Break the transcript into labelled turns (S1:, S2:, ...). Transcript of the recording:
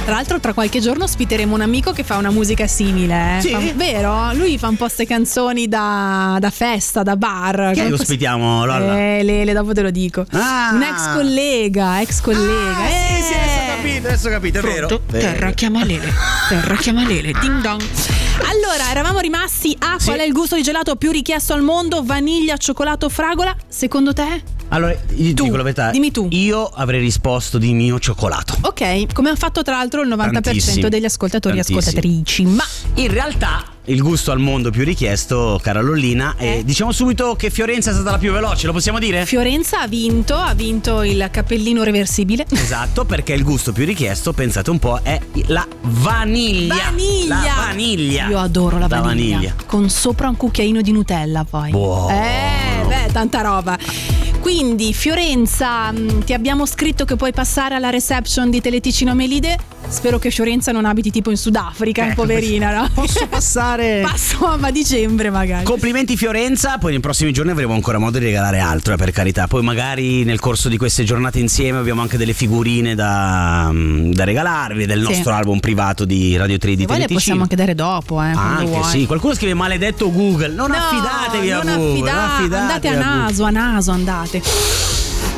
S1: Tra l'altro tra qualche giorno ospiteremo un amico che fa una musica simile.
S2: Sì?
S1: Vero? Lui fa un po' ste canzoni da festa, da bar.
S2: Chi ospitiamo, Lolla?
S1: Lele, dopo te lo dico. Un ex collega.
S2: Sì, adesso capito, è vero.
S1: Terra chiama Lele, ding dong. Allora, eravamo rimasti a qual è il gusto di gelato più richiesto al mondo? Vaniglia, cioccolato, fragola? Secondo te?
S2: Allora, io dico la verità.
S1: Dimmi tu.
S2: Io avrei risposto di mio cioccolato.
S1: Ok, come ha fatto tra l'altro il 90% degli ascoltatori e ascoltatrici. Ma
S2: in realtà il gusto al mondo più richiesto, cara Lollina, diciamo subito che Fiorenza è stata la più veloce, lo possiamo dire?
S1: Fiorenza ha vinto il cappellino reversibile.
S2: Esatto, perché il gusto più richiesto, pensate un po', è la vaniglia. La vaniglia.
S1: Io adoro la vaniglia. Con sopra un cucchiaino di Nutella poi.
S2: Buono.
S1: Tanta roba. Quindi Fiorenza, ti abbiamo scritto che puoi passare alla reception di Teleticino Melide. Spero che Fiorenza non abiti tipo in Sudafrica, poverina, no?
S2: Posso passare?
S1: Passo a dicembre magari.
S2: Complimenti Fiorenza, poi nei prossimi giorni avremo ancora modo di regalare altro, per carità. Poi magari nel corso di queste giornate insieme abbiamo anche delle figurine da regalarvi, del nostro album privato di Radio 3 di Teleticino.
S1: Le possiamo anche dare dopo,
S2: anche vuoi. Sì, qualcuno scrive maledetto Google. Non affidatevi a Google.
S1: Andate a naso, andate.